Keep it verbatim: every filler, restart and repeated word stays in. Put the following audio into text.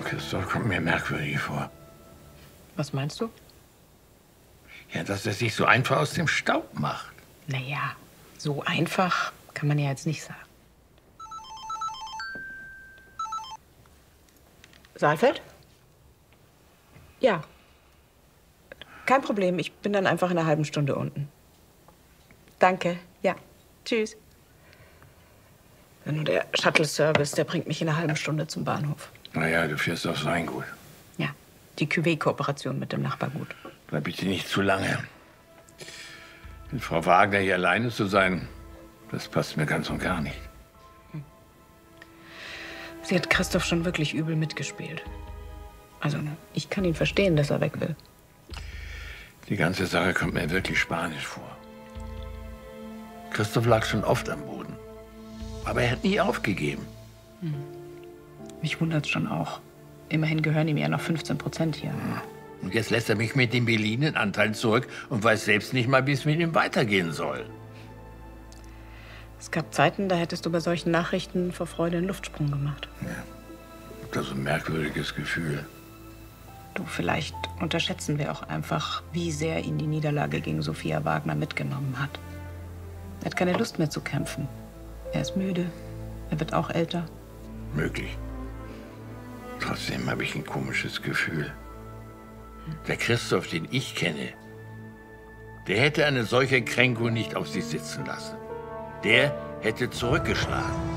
Christoph kommt mir merkwürdig vor. Was meinst du? Ja, dass er sich so einfach aus dem Staub macht. Naja, so einfach kann man ja jetzt nicht sagen. Saalfeld? Ja. Kein Problem, ich bin dann einfach in einer halben Stunde unten. Danke, ja. Tschüss. Nur der Shuttle-Service, der bringt mich in einer halben Stunde zum Bahnhof. Naja, du fährst aufs Weingut. Ja, die Cuvée-Kooperation mit dem Nachbargut. Bleib bitte nicht zu lange. Mit Frau Wagner hier alleine zu sein, das passt mir ganz und gar nicht. Sie hat Christoph schon wirklich übel mitgespielt. Also, ich kann ihn verstehen, dass er weg will. Die ganze Sache kommt mir wirklich spanisch vor. Christoph lag schon oft am Boden. Aber er hat nie aufgegeben. Hm. Mich wundert's schon auch. Immerhin gehören ihm ja noch fünfzehn Prozent hier. Hm. Und jetzt lässt er mich mit den Berlinen-Anteilen zurück und weiß selbst nicht mal, wie es mit ihm weitergehen soll. Es gab Zeiten, da hättest du bei solchen Nachrichten vor Freude einen Luftsprung gemacht. Ja. Das ist ein merkwürdiges Gefühl. Du, vielleicht unterschätzen wir auch einfach, wie sehr ihn die Niederlage gegen Sophia Wagner mitgenommen hat. Er hat keine Lust mehr zu kämpfen. Er ist müde. Er wird auch älter. Möglich. Trotzdem habe ich ein komisches Gefühl. Der Christoph, den ich kenne, der hätte eine solche Kränkung nicht auf sich sitzen lassen. Der hätte zurückgeschlagen.